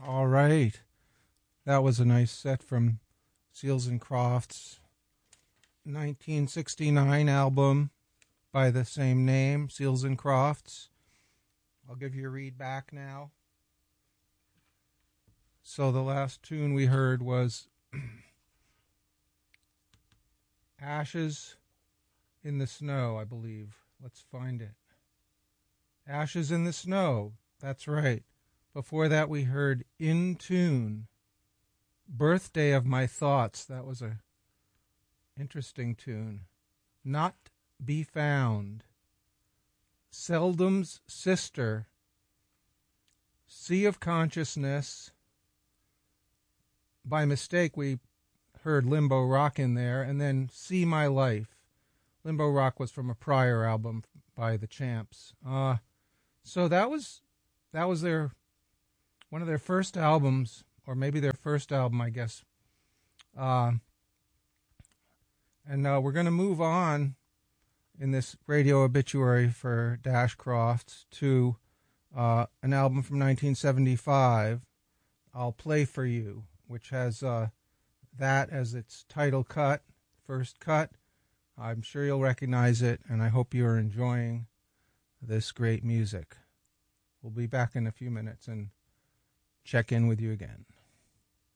All right. That was a nice set from Seals and Crofts' 1969 album by the same name, Seals and Crofts. I'll give you a read back now. So the last tune we heard was Ashes in the Snow, I believe. Let's find it. Ashes in the Snow. That's right. Before that, we heard In Tune, Birthday of My Thoughts. That was a interesting tune. Not Be Found, Seldom's Sister, Sea of Consciousness. By mistake, we heard Limbo Rock in there, and then See My Life. Limbo Rock was from a prior album by the Champs. So that was their one of their first albums, or maybe their first album, I guess. And we're going to move on in this radio obituary for Dash Crofts to an album from 1975, I'll Play For You, which has that as its title cut, first cut. I'm sure you'll recognize it, and I hope you're enjoying this great music. We'll be back in a few minutes and check in with you again.